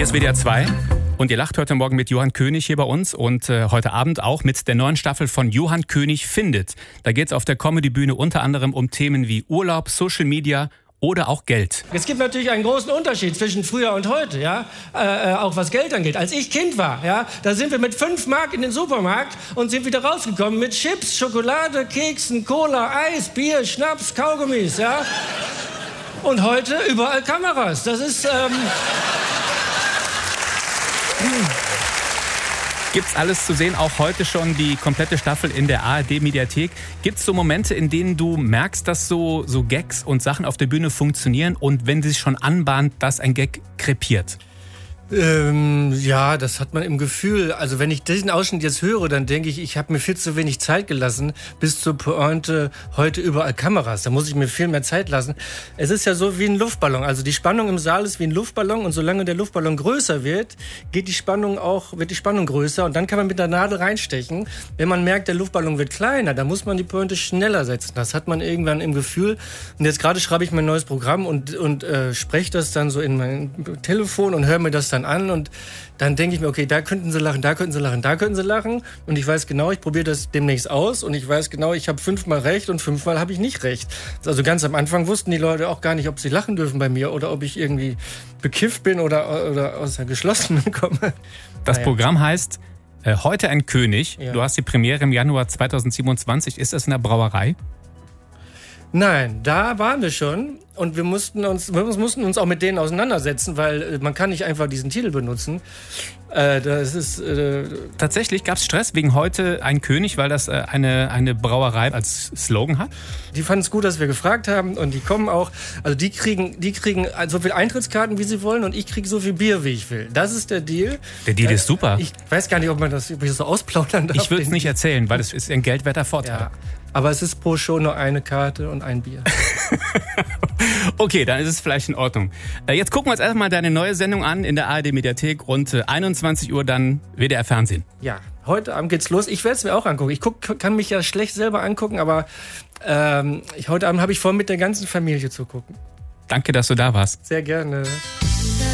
ist WDR 2 und ihr lacht heute Morgen mit Johann König hier bei uns und heute Abend auch mit der neuen Staffel von Johann König findet. Da geht es auf der Comedy-Bühne unter anderem um Themen wie Urlaub, Social Media oder auch Geld. Es gibt natürlich einen großen Unterschied zwischen früher und heute, ja, auch was Geld angeht. Als ich Kind war, ja, da sind wir mit 5 Mark in den Supermarkt und sind wieder rausgekommen mit Chips, Schokolade, Keksen, Cola, Eis, Bier, Schnaps, Kaugummis, ja. Und heute überall Kameras. Das ist... Gibt's alles zu sehen, auch heute schon die komplette Staffel in der ARD-Mediathek. Gibt's so Momente, in denen du merkst, dass so Gags und Sachen auf der Bühne funktionieren und wenn sie sich schon anbahnt, dass ein Gag krepiert? Ja, das hat man im Gefühl. Also wenn ich diesen Ausschnitt jetzt höre, dann denke ich habe mir viel zu wenig Zeit gelassen bis zur Pointe, heute überall Kameras. Da muss ich mir viel mehr Zeit lassen. Es ist ja so wie ein Luftballon. Also die Spannung im Saal ist wie ein Luftballon und solange der Luftballon größer wird, wird die Spannung größer und dann kann man mit der Nadel reinstechen. Wenn man merkt, der Luftballon wird kleiner, dann muss man die Pointe schneller setzen. Das hat man irgendwann im Gefühl. Und jetzt gerade schreibe ich mein neues Programm und spreche das dann so in mein Telefon und höre mir das dann an und dann denke ich mir, okay, da könnten sie lachen, da könnten sie lachen, da könnten sie lachen und ich weiß genau, ich probiere das demnächst aus und ich weiß genau, ich habe 5-mal recht und 5-mal habe ich nicht recht. Also ganz am Anfang wussten die Leute auch gar nicht, ob sie lachen dürfen bei mir oder ob ich irgendwie bekifft bin oder aus der Geschlossenen komme. Das Programm heißt Heute ein König. Ja. Du hast die Premiere im Januar 2027. Ist das in der Brauerei? Nein, da waren wir schon und wir mussten uns auch mit denen auseinandersetzen, weil man kann nicht einfach diesen Titel benutzen. Tatsächlich gab es Stress wegen Heute ein König, weil das eine Brauerei als Slogan hat? Die fanden es gut, dass wir gefragt haben und die kommen auch, also die kriegen so viel Eintrittskarten, wie sie wollen und ich kriege so viel Bier, wie ich will. Das ist der Deal. Der Deal ist super. Ich weiß gar nicht, ob ich das so ausplaudern darf. Ich würde es nicht erzählen, weil es ist ein geldwerter Vorteil. Ja. Aber es ist pro Show nur eine Karte und ein Bier. Okay, dann ist es vielleicht in Ordnung. Jetzt gucken wir uns erstmal deine neue Sendung an in der ARD-Mediathek. Rund 21 Uhr dann WDR Fernsehen. Ja, heute Abend geht's los. Ich werde es mir auch angucken. Ich kann mich ja schlecht selber angucken, aber heute Abend habe ich vor, mit der ganzen Familie zu gucken. Danke, dass du da warst. Sehr gerne.